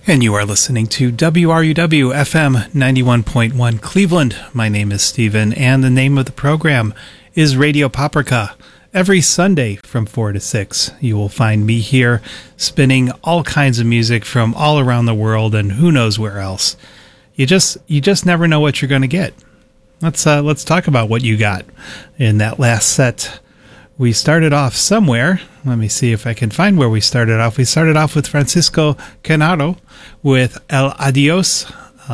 And you are listening to WRUW FM 91.1 Cleveland. My name is Stephen, and the name of the program is Radio Paprika. Every Sunday from 4 to 6, you will find me here spinning all kinds of music from all around the world and who knows where else. You just never know what you're going to get. Let's talk about what you got in that last set. We started off somewhere. Let me see if I can find where we started off. We started off with Francisco Canaro with El Adios.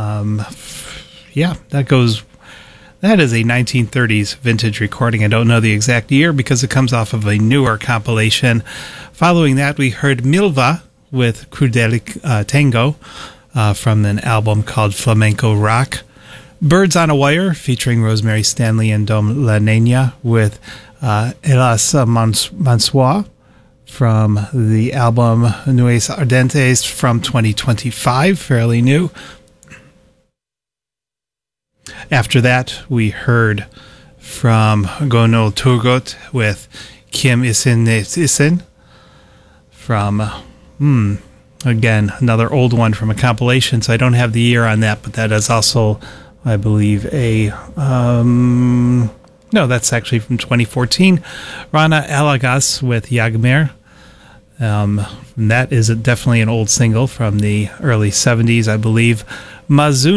That is a 1930s vintage recording. I don't know the exact year because it comes off of a newer compilation. Following that, we heard Milva with Crudelic Tango from an album called Flamenco Rock. Birds on a Wire featuring Rosemary Stanley and Dom La Nena with Elas Mansois from the album Nues Ardentes from 2025, fairly new. After that, we heard from Gonol Turgot with Kim Isin from, again, another old one from a compilation, so I don't have the year on that, but that is also, I believe, no, that's actually from 2014. Rana Alagas with Yagmer. That is definitely an old single from the early 70s, I believe. Mazuna